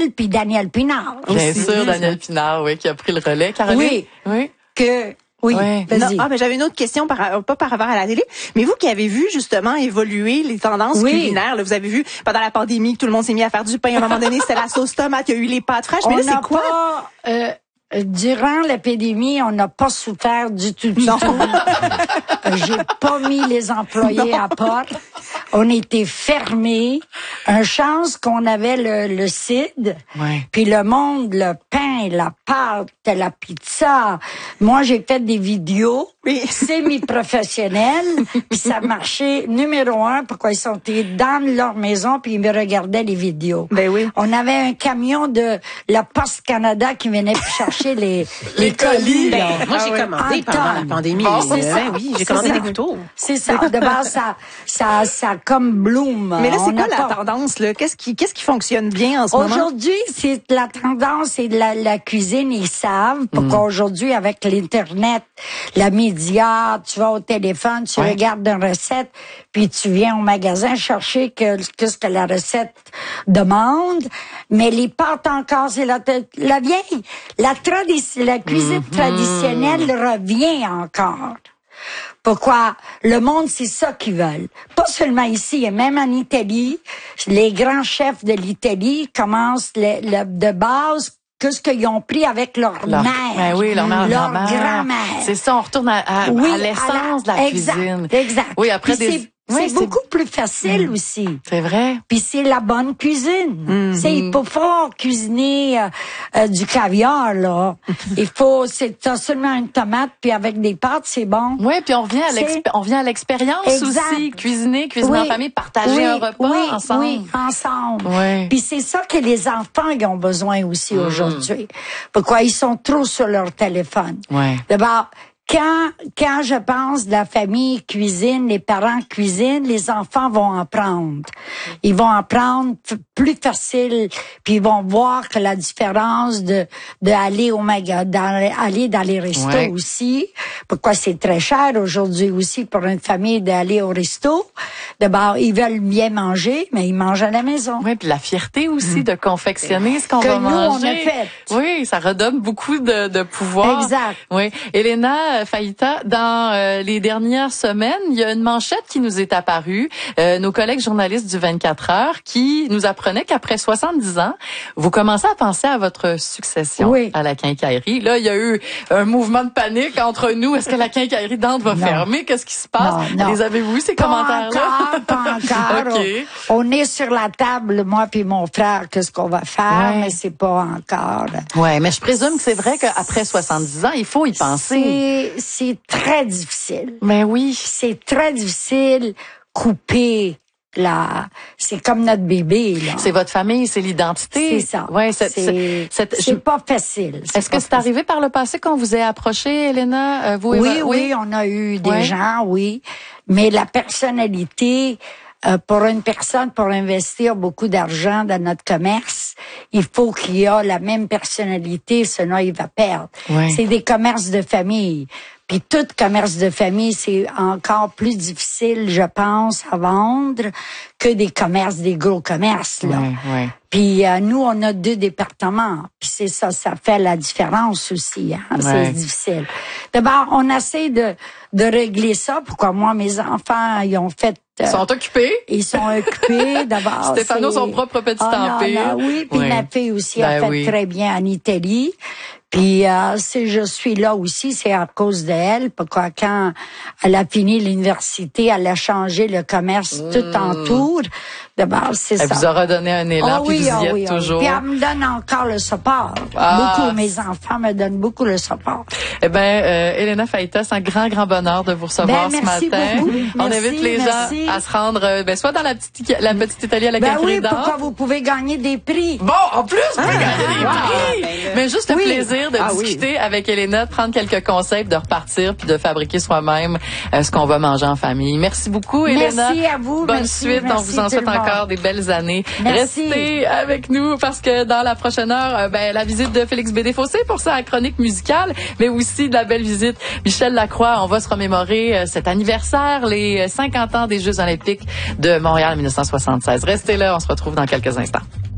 elle, puis Daniel Pinard. Bien sûr, Daniel Pinard, oui, qui a pris le relais. Caroline? Oui. Oui, vas-y. Mais j'avais une autre question, pas par rapport à la télé, mais vous qui avez vu justement évoluer les tendances culinaires, là, vous avez vu pendant la pandémie que tout le monde s'est mis à faire du pain. À un moment donné, c'était la sauce tomate, il y a eu les pâtes fraîches. Mais là, c'est quoi? Durant l'épidémie, on n'a pas souffert du tout. J'ai pas mis les employés à porte. On était fermés. Une chance qu'on avait le CID. Ouais. Puis le monde, le pain, la pâte, la pizza. Moi, j'ai fait des vidéos semi-professionnelles. Puis ça marchait numéro 1. Pourquoi ils sont dans leur maison puis ils me regardaient les vidéos. Ben oui. On avait un camion de la Poste Canada qui venait pour les colis. Moi, j'ai commandé pendant la pandémie. Oui, j'ai commandé des couteaux. C'est ça. De base, ça comme bloom. Mais là, c'est quoi la tendance, là? Qu'est-ce qui fonctionne bien en ce moment? Aujourd'hui, c'est la tendance, c'est la cuisine, ils savent. Pourquoi aujourd'hui, avec l'Internet, la média, tu vas au téléphone, tu regardes une recette, puis tu viens au magasin chercher qu'est-ce que la recette demande. Mais les pâtes encore, c'est la vieille. La cuisine traditionnelle revient encore. Pourquoi? Le monde, c'est ça qu'ils veulent. Pas seulement ici, et même en Italie, les grands chefs de l'Italie commencent de base que ce qu'ils ont pris avec leur mère. Ben oui, leur grand-mère. C'est ça, on retourne à l'essence de la cuisine. Exact. Oui, après c'est beaucoup plus facile aussi. C'est vrai. Puis c'est la bonne cuisine. Il faut cuisiner du caviar, là. T'as seulement une tomate, puis avec des pâtes, c'est bon. Oui, puis on vient à l'expérience aussi. Cuisiner en famille, partager un repas ensemble. Oui, ensemble. Oui. Puis c'est ça que les enfants ils ont besoin aussi aujourd'hui. Pourquoi ils sont trop sur leur téléphone. Oui. D'abord, quand je pense de la famille cuisine, les parents cuisinent, les enfants vont apprendre. Ils vont apprendre plus facile, puis ils vont voir que la différence de aller au magasin, aller dans les restos aussi. Pourquoi c'est très cher aujourd'hui aussi pour une famille d'aller au resto. D'abord, ils veulent bien manger, mais ils mangent à la maison. Oui, puis la fierté aussi de confectionner ce qu'on va manger. Que nous, on a fait. Oui, ça redonne beaucoup de pouvoir. Exact. Oui. Elena Faïta, dans les dernières semaines, il y a une manchette qui nous est apparue. Nos collègues journalistes du 24 heures qui nous apprenaient qu'après 70 ans, vous commencez à penser à votre succession à la quincaillerie. Là, il y a eu un mouvement de panique entre nous. Est-ce que la quincaillerie d'Ante va fermer? Qu'est-ce qui se passe? Non. Les avez-vous vu, ces commentaires-là? Pas encore. Okay. On est sur la table, moi puis mon frère, qu'est-ce qu'on va faire, mais c'est pas encore. Ouais, mais je présume que c'est vrai qu'après 70 ans, il faut y penser. C'est très difficile. Mais oui. C'est très difficile couper. Là, c'est comme notre bébé, là. C'est votre famille, c'est l'identité. C'est ça. Ouais, c'est pas facile. Est-ce que c'est arrivé par le passé qu'on vous ait approché, Elena, vous Oui, on a eu des gens, mais la personnalité, pour une personne, pour investir beaucoup d'argent dans notre commerce, il faut qu'il y ait la même personnalité, sinon il va perdre. Oui. C'est des commerces de famille. Puis tout commerce de famille, c'est encore plus difficile, je pense, à vendre que des gros commerces, là. Oui. Puis nous, on a 2 départements. Puis c'est ça fait la différence aussi. Hein? C'est difficile. D'abord, on essaie de régler ça. Pourquoi moi, mes enfants, ils ont fait... Ils sont occupés. Ils sont occupés d'abord. Stéphano, son propre petit empire. Oui, puis ma fille aussi a fait très bien en Italie. Puis si je suis là aussi, c'est à cause d'elle. Pourquoi quand elle a fini l'université, elle a changé le commerce tout autour. D'abord, c'est ça. Elle vous aura donné un élan, puis vous y êtes toujours. Puis elle me donne encore le support. Beaucoup, mes enfants me donnent beaucoup le support. Eh ben, Elena Faïta, c'est un grand bonheur de vous recevoir ce matin. Beaucoup. On invite les gens à se rendre, soit dans la petite Italie à la Quincaillerie d'Ante. Pourquoi vous pouvez gagner des prix. Bon, en plus, vous pouvez gagner des prix. Mais juste le plaisir de discuter avec Elena, de prendre quelques conseils, de repartir puis de fabriquer soi-même ce qu'on va manger en famille. Merci beaucoup, Elena. Merci à vous. Bonne suite. On vous en souhaite encore des belles années. Merci. Restez avec nous parce que dans la prochaine heure, la visite de Félix Bédé-Fossé pour sa chronique musicale, mais aussi de la belle visite Michel Lacroix. On va se remémorer cet anniversaire, les 50 ans des Jeux olympiques de Montréal en 1976. Restez là, on se retrouve dans quelques instants.